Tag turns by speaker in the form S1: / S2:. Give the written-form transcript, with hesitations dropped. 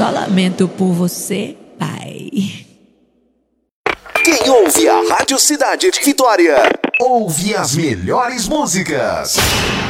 S1: Só lamento por você, pai.
S2: Quem ouve a Rádio Cidade de Vitória, ouve as melhores músicas.